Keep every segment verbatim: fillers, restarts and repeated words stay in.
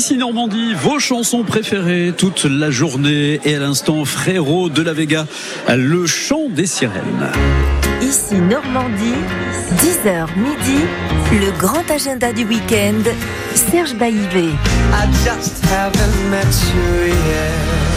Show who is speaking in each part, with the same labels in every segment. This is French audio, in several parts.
Speaker 1: Ici Normandie, vos chansons préférées toute la journée. Et à l'instant, Frérot de la Vega, le chant des sirènes.
Speaker 2: Ici Normandie, dix heures midi, le grand agenda du week-end, Serge Baillivet.
Speaker 3: I just haven't met you yet.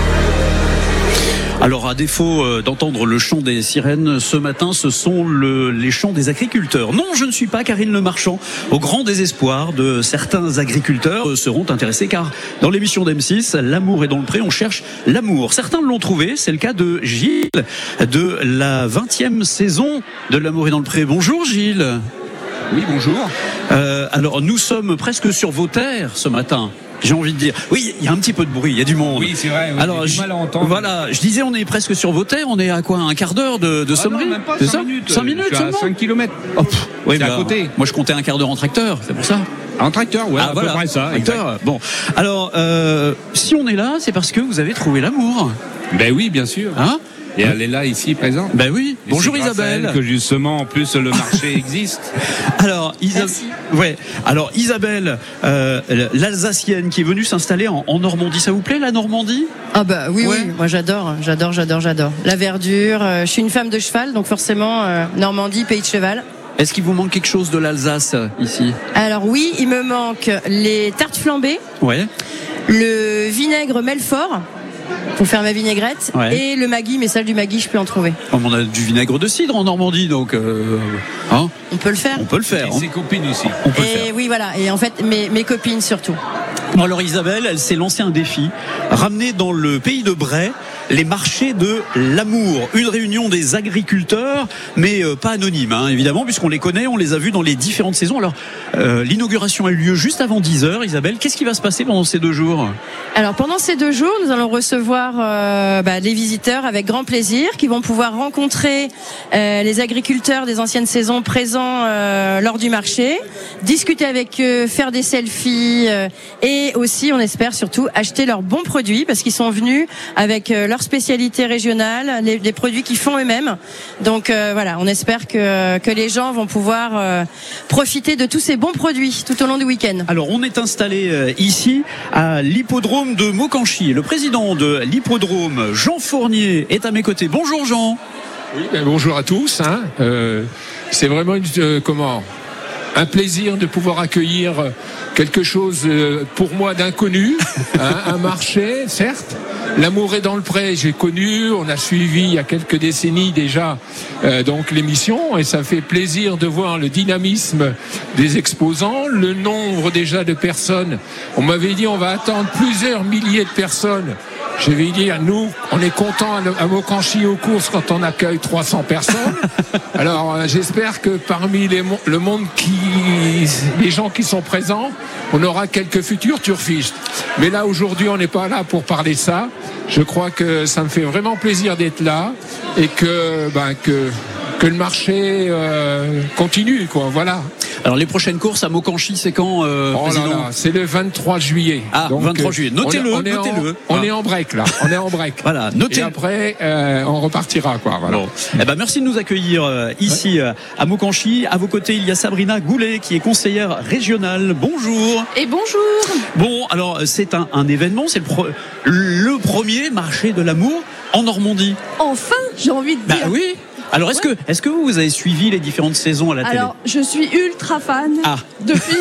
Speaker 1: Alors, à défaut d'entendre le chant des sirènes, ce matin, ce sont le, les chants des agriculteurs. Non, je ne suis pas Karine Le Marchand. Au grand désespoir de certains agriculteurs seront intéressés, car dans l'émission d'M six, L'amour est dans le pré, on cherche l'amour. Certains l'ont trouvé, c'est le cas de Gilles, de la vingtième saison de L'amour est dans le pré. Bonjour Gilles.
Speaker 4: Oui, bonjour.
Speaker 1: Euh, alors, nous sommes presque sur vos terres ce matin. J'ai envie de dire. Oui, il y a un petit peu de bruit, il y a du monde.
Speaker 4: Oui, c'est vrai. Oui,
Speaker 1: alors,
Speaker 4: du mal à entendre.
Speaker 1: Voilà, je disais, on est presque sur vos terres. On est à quoi, un quart d'heure de, de
Speaker 4: ah
Speaker 1: sommerie?
Speaker 4: Non, même pas,
Speaker 1: c'est
Speaker 4: cinq
Speaker 1: ça
Speaker 4: minutes.
Speaker 1: cinq minutes
Speaker 4: je suis à
Speaker 1: seulement.
Speaker 4: cinq kilomètres.
Speaker 1: Oh, pff, oui,
Speaker 4: c'est
Speaker 1: bah,
Speaker 4: à côté.
Speaker 1: Moi, je comptais un quart d'heure en tracteur, c'est pour ça.
Speaker 4: En tracteur, ouais,
Speaker 1: ah,
Speaker 4: à
Speaker 1: voilà.
Speaker 4: peu près ça.
Speaker 1: Tracteur. Bon, alors, euh, si on est là, c'est parce que vous avez trouvé l'amour.
Speaker 4: Ben oui, bien sûr.
Speaker 1: Hein?
Speaker 4: Et elle est là, ici, présente.
Speaker 1: Ben oui.
Speaker 4: Et
Speaker 1: bonjour
Speaker 4: c'est grâce
Speaker 1: Isabelle.
Speaker 4: à elle que justement, en plus, le marché existe.
Speaker 1: Alors, Isa... ouais. Alors Isabelle, euh, l'Alsacienne qui est venue s'installer en, en Normandie, ça vous plaît la Normandie?
Speaker 5: Ah bah oui,
Speaker 1: ouais.
Speaker 5: oui, moi j'adore, j'adore, j'adore, j'adore. La verdure, euh, je suis une femme de cheval, donc forcément, euh, Normandie, pays de cheval.
Speaker 1: Est-ce qu'il vous manque quelque chose de l'Alsace ici?
Speaker 5: Alors oui, il me manque les tartes flambées,
Speaker 1: ouais.
Speaker 5: le vinaigre Melfort pour faire ma vinaigrette,
Speaker 1: ouais.
Speaker 5: et le Maggi, mais celle du Maggi, je peux en trouver.
Speaker 1: Comme on a du vinaigre de cidre en Normandie, donc euh, hein
Speaker 5: on peut le faire.
Speaker 1: On peut le faire.
Speaker 4: Et
Speaker 1: hein.
Speaker 4: ses copines aussi.
Speaker 1: On peut
Speaker 5: et
Speaker 1: le faire.
Speaker 5: oui, voilà. Et en fait, mes, mes copines surtout.
Speaker 1: Alors Isabelle, elle s'est lancée un défi, ramener dans le pays de Bray les marchés de l'amour, une réunion des agriculteurs, mais euh, pas anonyme, hein, évidemment, puisqu'on les connaît, on les a vus dans les différentes saisons. Alors, euh, l'inauguration a eu lieu juste avant dix heures. Isabelle, qu'est-ce qui va se passer pendant ces deux jours?
Speaker 5: Alors, pendant ces deux jours, nous allons recevoir euh, bah, les visiteurs avec grand plaisir, qui vont pouvoir rencontrer euh, les agriculteurs des anciennes saisons présents euh, lors du marché, discuter avec eux, faire des selfies, euh, et aussi, on espère surtout, acheter leurs bons produits, parce qu'ils sont venus avec euh, leur spécialité régionale, les, les produits qu'ils font eux-mêmes. Donc euh, voilà, on espère que, que les gens vont pouvoir euh, profiter de tous ces bons produits tout au long du week-end.
Speaker 1: Alors on est installé euh, ici à l'hippodrome de Maucanchy. Le président de l'hippodrome, Jean Fournier, est à mes côtés. Bonjour Jean.
Speaker 6: Oui, ben bonjour à tous. Hein. Euh, c'est vraiment une, euh, comment un plaisir de pouvoir accueillir quelque chose euh, pour moi d'inconnu, hein, un marché, certes. L'amour est dans le pré, j'ai connu, on a suivi il y a quelques décennies déjà euh, donc l'émission, et ça fait plaisir de voir le dynamisme des exposants, le nombre déjà de personnes. On m'avait dit on va attendre plusieurs milliers de personnes. Je vais dire, nous, on est contents à Maucanchy aux courses quand on accueille trois cents personnes. Alors, euh, j'espère que parmi les, le monde qui, les gens qui sont présents, on aura quelques futurs turfistes. Mais là, aujourd'hui, on n'est pas là pour parler de ça. Je crois que ça me fait vraiment plaisir d'être là et que, ben, que, que le marché euh, continue, quoi. Voilà.
Speaker 1: Alors les prochaines courses à Maucanchy, c'est quand euh,
Speaker 6: Oh là là, c'est le vingt-trois juillet.
Speaker 1: Ah,
Speaker 6: donc,
Speaker 1: vingt-trois juillet. Notez-le,
Speaker 6: on est, on est
Speaker 1: notez-le.
Speaker 6: En, on
Speaker 1: ah.
Speaker 6: est en break là. On est en break.
Speaker 1: Voilà, notez.
Speaker 6: Et après, euh, on repartira quoi. Voilà.
Speaker 1: Bon. Eh ben merci de nous accueillir euh, ici euh, à Maucanchy. À vos côtés, il y a Sabrina Goulet qui est conseillère régionale. Bonjour.
Speaker 7: Et bonjour.
Speaker 1: Bon, alors c'est un, un événement, c'est le, pro- le premier marché de l'amour en Normandie.
Speaker 7: Enfin, j'ai envie de dire.
Speaker 1: Bah oui. Alors est-ce que est-ce que vous avez suivi les différentes saisons à la télé?
Speaker 7: Alors, je suis ultra fan
Speaker 1: ah.
Speaker 7: depuis